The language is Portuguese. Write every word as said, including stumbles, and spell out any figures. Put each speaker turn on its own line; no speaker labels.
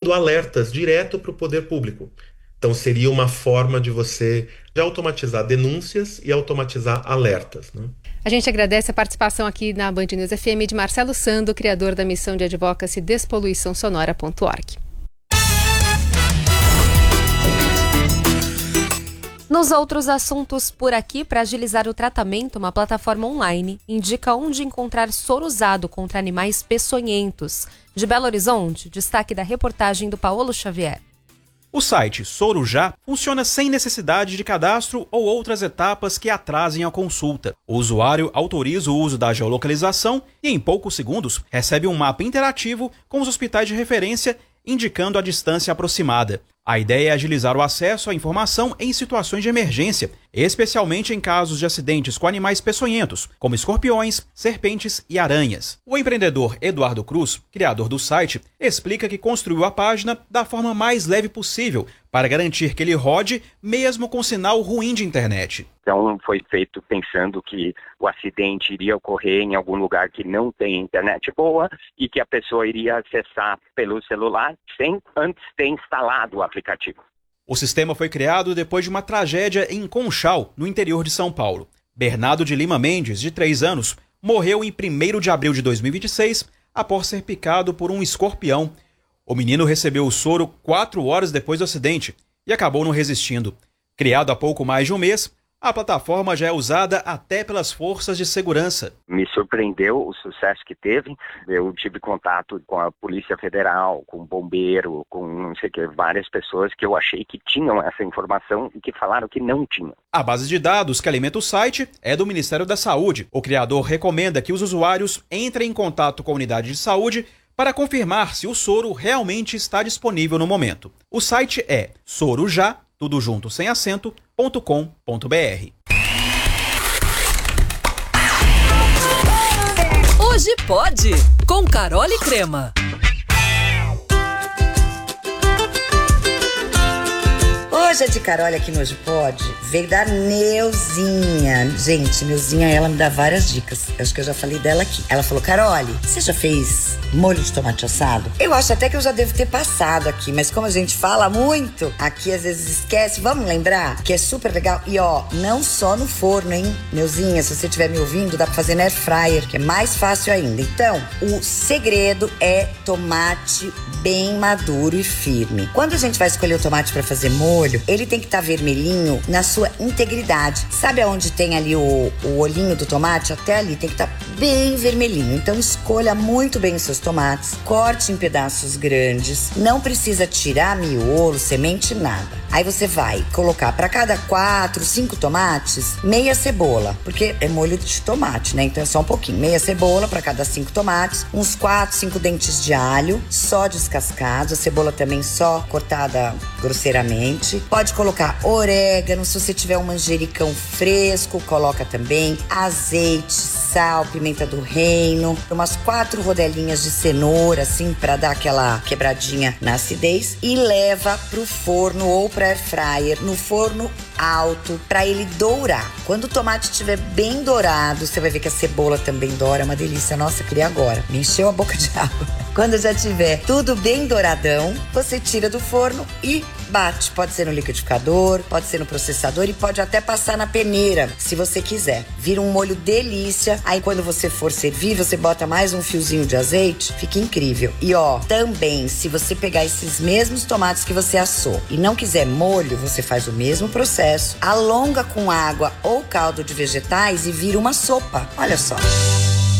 mandando alertas direto para o poder público. Então, seria uma forma de você de automatizar denúncias e automatizar alertas, né?
A gente agradece a participação aqui na Band News F M de Marcelo Sando, criador da missão de advocacy despoluição sonora ponto org.
Nos outros assuntos por aqui, para agilizar o tratamento, uma plataforma online indica onde encontrar soro usado contra animais peçonhentos. De Belo Horizonte, destaque da reportagem do Paulo Xavier.
O site Sorujá funciona sem necessidade de cadastro ou outras etapas que atrasem a consulta. O usuário autoriza o uso da geolocalização e, em poucos segundos, recebe um mapa interativo com os hospitais de referência indicando a distância aproximada. A ideia é agilizar o acesso à informação em situações de emergência, especialmente em casos de acidentes com animais peçonhentos, como escorpiões, serpentes e aranhas. O empreendedor Eduardo Cruz, criador do site, explica que construiu a página da forma mais leve possível para garantir que ele rode mesmo com sinal ruim de internet.
Então foi feito pensando que o acidente iria ocorrer em algum lugar que não tem internet boa e que a pessoa iria acessar pelo celular sem antes ter instalado o aplicativo.
O sistema foi criado depois de uma tragédia em Conchal, no interior de São Paulo. Bernardo de Lima Mendes, de três anos, morreu em primeiro de abril de dois mil e vinte e seis após ser picado por um escorpião. O menino recebeu o soro quatro horas depois do acidente e acabou não resistindo. Criado há pouco mais de um mês, a plataforma já é usada até pelas forças de segurança.
Me surpreendeu o sucesso que teve. Eu tive contato com a Polícia Federal, com o bombeiro, com não sei o que, várias pessoas que eu achei que tinham essa informação e que falaram que não tinham.
A base de dados que alimenta o site é do Ministério da Saúde. O criador recomenda que os usuários entrem em contato com a unidade de saúde para confirmar se o soro realmente está disponível no momento. O site é sorujá, tudo junto sem acento, ponto com ponto b r.
Hoje pode, com Carol e Crema.
Hoje a de Carol aqui no Hoje Pode veio da Neuzinha. Gente, Neuzinha, ela me dá várias dicas. Acho que eu já falei dela aqui. Ela falou, Carole, você já fez molho de tomate assado? Eu acho até que eu já devo ter passado aqui, mas como a gente fala muito, aqui às vezes esquece. Vamos lembrar que é super legal. E ó, não só no forno, hein? Neuzinha, se você estiver me ouvindo, dá pra fazer na air fryer, que é mais fácil ainda. Então, o segredo é tomate bem maduro e firme. Quando a gente vai escolher o tomate pra fazer molho, ele tem que estar tá vermelhinho na sua integridade. Sabe aonde tem ali o, o olhinho do tomate? Até ali tem que estar tá bem vermelhinho. Então escolha muito bem os seus tomates, corte em pedaços grandes, não precisa tirar miolo, semente, nada. Aí você vai colocar para cada quatro, cinco tomates, meia cebola, porque é molho de tomate, né? Então é só um pouquinho. Meia cebola para cada cinco tomates, uns quatro, cinco dentes de alho, só descascados, a cebola também só cortada grosseiramente. Pode colocar orégano, se você tiver um manjericão fresco, coloca também. Azeite, sal, pimenta do reino, umas quatro rodelinhas de cenoura, assim, para dar aquela quebradinha na acidez. E leva pro forno ou pra air fryer, no forno alto, para ele dourar. Quando o tomate estiver bem dourado, você vai ver que a cebola também doura, é uma delícia. Nossa, queria agora, me encheu a boca de água. Quando já tiver tudo bem douradão, você tira do forno e bate. Pode ser no liquidificador, pode ser no processador e pode até passar na peneira, se você quiser. Vira um molho delícia. Aí quando você for servir, você bota mais um fiozinho de azeite, fica incrível. E ó, também, se você pegar esses mesmos tomates que você assou e não quiser molho, você faz o mesmo processo, alonga com água ou caldo de vegetais e vira uma sopa. Olha só.